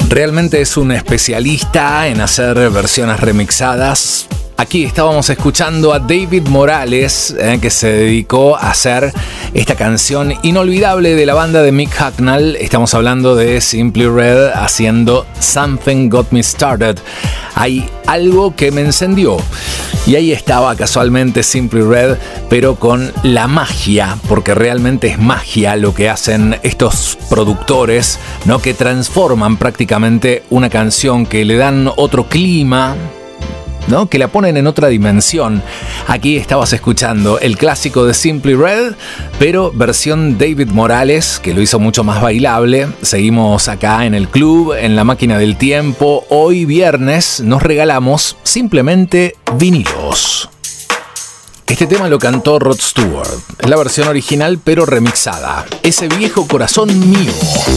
Realmente es un especialista en hacer versiones remixadas. Aquí estábamos escuchando a David Morales, que se dedicó a hacer esta canción inolvidable de la banda de Mick Hucknall. Estamos hablando de Simply Red haciendo Something Got Me Started. Hay algo que me encendió. Y ahí estaba casualmente Simply Red, pero con la magia, porque realmente es magia lo que hacen estos productores, ¿no? Que transforman prácticamente una canción, que le dan otro clima, ¿no? Que la ponen en otra dimensión. Aquí estabas escuchando el clásico de Simply Red, pero versión David Morales, que lo hizo mucho más bailable. Seguimos acá en el club, en la máquina del tiempo. Hoy viernes nos regalamos simplemente vinilos. Este tema lo cantó Rod Stewart. Es la versión original pero remixada. Ese viejo corazón mío.